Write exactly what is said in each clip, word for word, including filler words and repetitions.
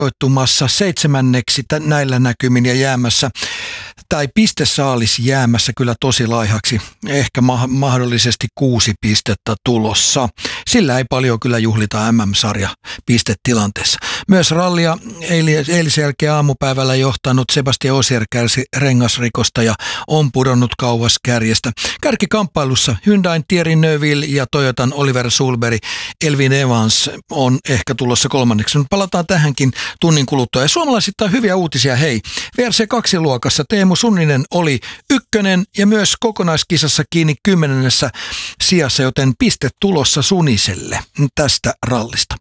sijoittumassa seitsemänneksi näillä näkymin ja jäämässä, tai pistesaalis jäämässä kyllä tosi laihaksi. Ehkä ma- mahdollisesti kuusi pistettä tulossa. Sillä ei paljon kyllä juhlita M M-sarja pistetilanteessa. Myös rallia eilisen jälkeen aamupäivällä johtanut Sebastian Ogier kärsi rengasrikosta ja on pudonnut kauas kärjestä. Kärkikamppailussa Hyundain Thierry Neuville ja Toyotan Oliver Sulberg, Elvin Evans on ehkä tulossa kolmanneksi. Nyt palataan tähänkin tunnin kuluttua. Ja suomalaisittain hyviä uutisia. Hei, V R C kaksi luokassa Teemu Sunninen oli ykkönen ja myös kokonaiskisassa kiinni kymmenennessä sijassa, joten piste tulossa Suniselle tästä rallista.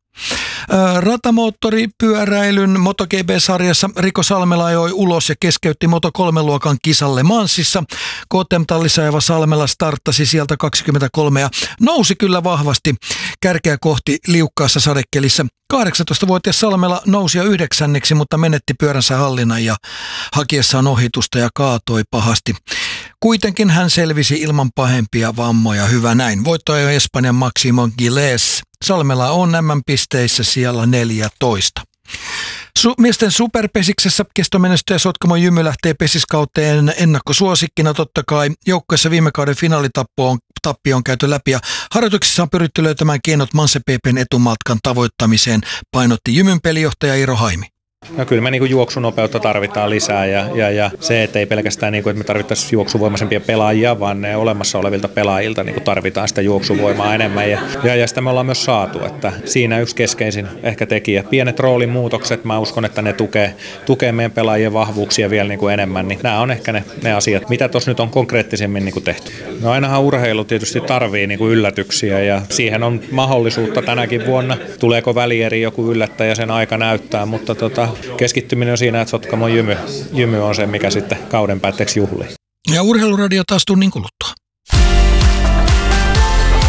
Ratamoottoripyöräilyn MotoGP-sarjassa Rico Salmela ajoi ulos ja keskeytti Moto kolme luokan kisalle Mansissa. K T M-tallissa ajava Salmela starttasi sieltä kaksikymmentäkolme ja nousi kyllä vahvasti kärkeä kohti liukkaassa sadekelissä. kahdeksantoistavuotias Salmela nousi jo yhdeksänneksi, mutta menetti pyöränsä hallinnan ja hakiessaan ohitusta ja kaatoi pahasti. Kuitenkin hän selvisi ilman pahempia vammoja. Hyvä näin. Voitto ajoi Espanjan Maximo Giles. Salmela on M M-pisteissä siellä neljätoista. Su- miesten superpesiksessä kestomenestyjä Sotkamo Jymy lähtee pesiskauteen ennakkosuosikkina. Totta kai joukkueessa viime kauden finaalitappo on, tappi on käyty läpi ja harjoituksissa on pyritty löytämään keinot Manse P P:n etumatkan tavoittamiseen, painotti Jymyn pelijohtaja Iiro Haimi. No kyllä me niinku juoksunopeutta tarvitaan lisää ja, ja, ja se, että ei pelkästään niinku, että me tarvittaisiin juoksuvoimaisempia pelaajia, vaan ne olemassa olevilta pelaajilta niinku tarvitaan sitä juoksuvoimaa enemmän ja, ja, ja sitä me ollaan myös saatu, että siinä yksi keskeisin ehkä tekijä. Pienet roolimuutokset, mä uskon, että ne tukee, tukee meidän pelaajien vahvuuksia vielä niinku enemmän, niin nämä on ehkä ne, ne asiat, mitä tuossa nyt on konkreettisemmin niinku tehty. No ainahan urheilu tietysti tarvii niinku yllätyksiä ja siihen on mahdollisuutta tänäkin vuonna. Tuleeko välieri joku yllättäjä, sen aika näyttää, mutta tota, keskittyminen on siinä, että Sotkamo Jymy, Jymy on se, mikä sitten kauden päätteeksi juhlii. Ja Urheiluradio taas tunnin kuluttua.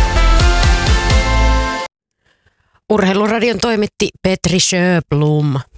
Urheiluradion toimitti Petri Sjöblom.